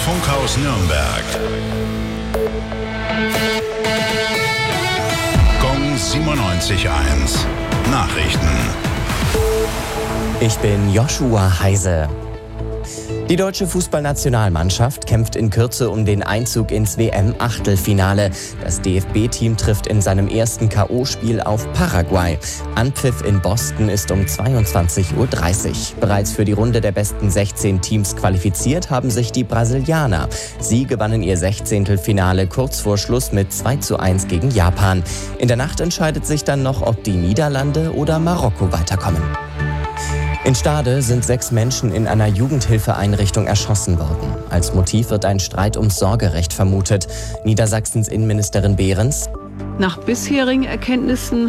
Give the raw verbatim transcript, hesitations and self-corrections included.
Funkhaus Nürnberg. Gong siebenundneunzig Komma eins. Nachrichten. Ich bin Joshua Heise. Die deutsche Fußballnationalmannschaft kämpft in Kürze um den Einzug ins W M-Achtelfinale. Das D F B-Team trifft in seinem ersten K O-Spiel auf Paraguay. Anpfiff in Boston ist um zweiundzwanzig Uhr dreißig. Bereits für die Runde der besten sechzehn Teams qualifiziert haben sich die Brasilianer. Sie gewannen ihr Sechzehntelfinale kurz vor Schluss mit zwei zu eins gegen Japan. In der Nacht entscheidet sich dann noch, ob die Niederlande oder Marokko weiterkommen. In Stade sind sechs Menschen in einer Jugendhilfeeinrichtung erschossen worden. Als Motiv wird ein Streit ums Sorgerecht vermutet. Niedersachsens Innenministerin Behrens: Nach bisherigen Erkenntnissen